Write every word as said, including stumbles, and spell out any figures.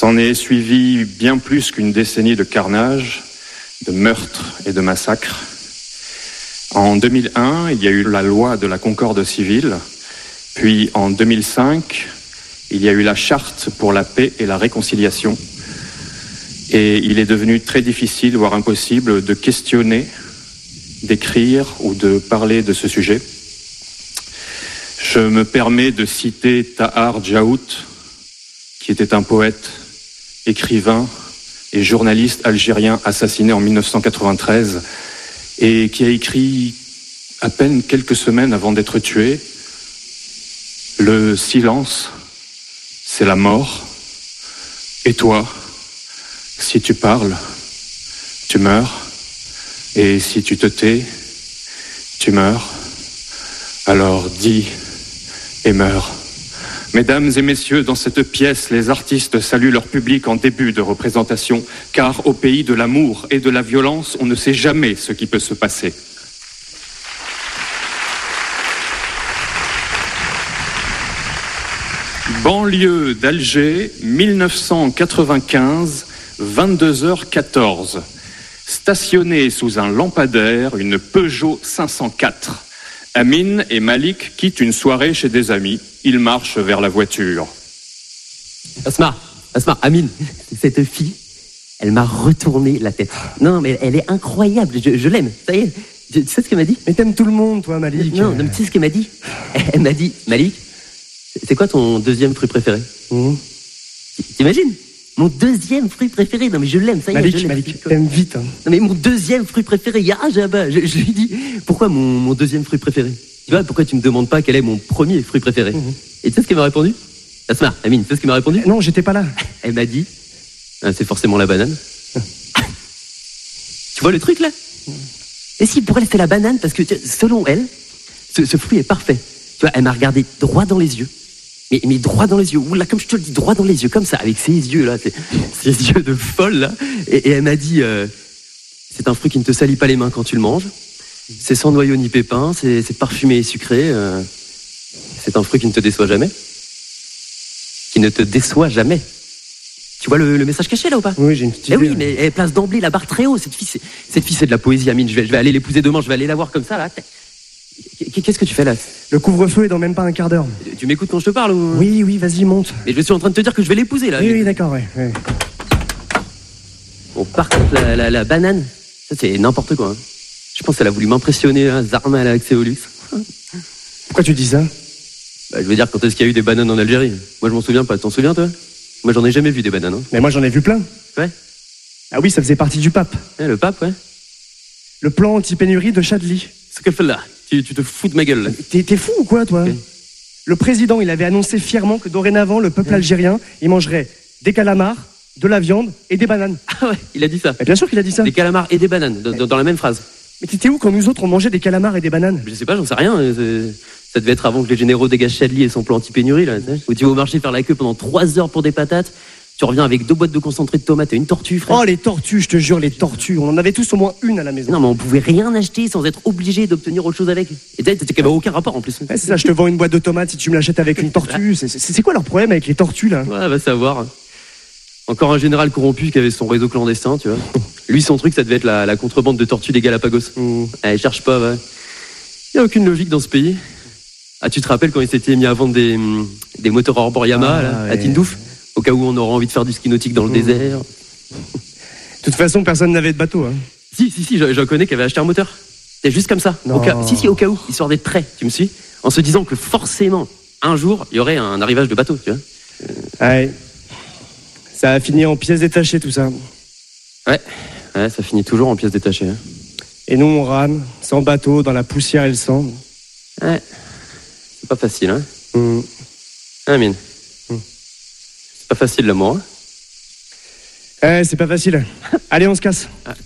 S'en est suivi bien plus qu'une décennie de carnage, de meurtres et de massacres. En deux mille un, il y a eu la loi de la concorde civile, puis en deux mille cinq, il y a eu la charte pour la paix et la réconciliation. Et il est devenu très difficile, voire impossible, de questionner, d'écrire ou de parler de ce sujet. Je me permets de citer Tahar Djaout, qui était un poète, écrivain et journaliste algérien assassiné en mille neuf cent quatre-vingt-treize et qui a écrit à peine quelques semaines avant d'être tué « Le silence, c'est la mort. Et toi, si tu parles, tu meurs. Et si tu te tais, tu meurs. Alors dis et meurs. » Mesdames et messieurs, dans cette pièce, les artistes saluent leur public en début de représentation, car au pays de l'amour et de la violence, on ne sait jamais ce qui peut se passer. Banlieue d'Alger, mille neuf cent quatre-vingt-quinze, vingt-deux heures quatorze. Stationnée sous un lampadaire, une Peugeot cinq cent quatre. Amine et Malik quittent une soirée chez des amis. Ils marchent vers la voiture. Asma, Asma, Amine, cette fille, elle m'a retourné la tête. Non, mais elle est incroyable, je, je l'aime, ça y est. Tu sais ce qu'elle m'a dit? Mais t'aimes tout le monde, toi, Malik. Non, non, mais tu sais ce qu'elle m'a dit? Elle m'a dit, Malik, c'est quoi ton deuxième fruit préféré? mmh. T'imagines? Mon deuxième fruit préféré, non mais je l'aime, ça y est. Malik, je Malik, t'aimes vite. Hein. Non mais mon deuxième fruit préféré, ya Jabba, je, je lui dis, pourquoi mon, mon deuxième fruit préféré? Tu vois, pourquoi tu me demandes pas quel est mon premier fruit préféré? mmh. Et tu sais ce qu'elle m'a répondu? Asma, Amine, tu sais ce qu'elle m'a répondu? Non, j'étais pas là. Elle m'a dit, ah, c'est forcément la banane. Tu vois le truc là? Et si, pour elle c'est la banane, parce que selon elle, ce, ce fruit est parfait. Tu vois, elle m'a regardé droit dans les yeux. Mais, mais droit dans les yeux, oula, comme je te le dis, droit dans les yeux, comme ça, avec ses yeux là, ses, ses yeux de folle là. Et, et elle m'a dit, euh, c'est un fruit qui ne te salit pas les mains quand tu le manges. C'est sans noyau ni pépins, c'est, c'est parfumé et sucré. Euh, c'est un fruit qui ne te déçoit jamais. Qui ne te déçoit jamais. Tu vois le, le message caché là ou pas? Oui, j'ai une petite idée. Eh oui, mais elle place d'emblée la barre très haut. Cette fille, c'est, cette fille, c'est de la poésie, Amine. Je vais, je vais aller l'épouser demain, je vais aller la voir comme ça là. Qu'est-ce que tu fais là? Le couvre-feu est dans même pas un quart d'heure. Tu m'écoutes quand je te parle ou... Oui, oui, vas-y, monte. Mais je suis en train de te dire que je vais l'épouser là. Oui, oui, d'accord, ouais, ouais. Bon, par contre, la, la, la banane, ça c'est n'importe quoi. Hein. Je pense qu'elle a voulu m'impressionner, hein. Zarma, elle a accès au luxe. Pourquoi tu dis ça? Bah, je veux dire, quand est-ce qu'il y a eu des bananes en Algérie? Moi, je m'en souviens pas. T'en souviens, toi? Moi, j'en ai jamais vu des bananes. Hein. Mais moi, j'en ai vu plein. Ouais. Ah oui, ça faisait partie du pape. Ouais, le pape, ouais. Le plan anti-pénurie de Chadli. Ce qu'elle fait là. Tu, tu te fous de ma gueule, là. T'es, t'es fou ou quoi, toi? Okay. Le président, il avait annoncé fièrement que dorénavant, le peuple ouais. algérien, il mangerait des calamars, de la viande et des bananes. Ah ouais, il a dit ça. Mais bien sûr qu'il a dit ça. Des calamars et des bananes, dans, dans, dans la même phrase. Mais t'étais où quand nous autres, on mangeait des calamars et des bananes? Je sais pas, j'en sais rien. C'est... Ça devait être avant que les généraux dégagent Chadli et son plan anti-pénurie, là. Où tu vas au marché faire la queue pendant trois heures pour des patates. Tu reviens avec deux boîtes de concentré de tomates et une tortue, frère. Oh, les tortues, je te jure, les tortues. On en avait tous au moins une à la maison. Non, mais on pouvait rien acheter sans être obligé d'obtenir autre chose avec. Et t'as, t'as aucun rapport en plus. Ouais, c'est ça, je te vends une boîte de tomates si tu me l'achètes avec une tortue. C'est, c'est, c'est quoi leur problème avec les tortues, là? Ouais, va savoir. Encore un général corrompu qui avait son réseau clandestin, tu vois. Lui, son truc, ça devait être la, la contrebande de tortues des Galapagos. Mmh. Allez, cherche pas, va. Il n'y a aucune logique dans ce pays. Ah, tu te rappelles quand il s'était mis à vendre des, des moteurs hors-bord Yamaha, ah, là, ouais. à Tindouf? Au cas où on aura envie de faire du ski nautique dans le mmh. désert. De toute façon, personne n'avait de bateau. Hein. Si, si, si, j'en connais qui avait acheté un moteur. C'est juste comme ça. Au cas... Si, si, au cas où, histoire d'être prêt, tu me suis? En se disant que forcément, un jour, il y aurait un arrivage de bateau, tu vois. Euh... Ouais. Ça a fini en pièces détachées, tout ça. Ouais, ouais, ça finit toujours en pièces détachées. Hein. Et nous, on rame, sans bateau, dans la poussière et le sang. Ouais, c'est pas facile, hein. Mmh. Amine. Mmh. C'est pas facile, l'amour, hein. Ouais, c'est pas facile. Allez, on se casse. Ah,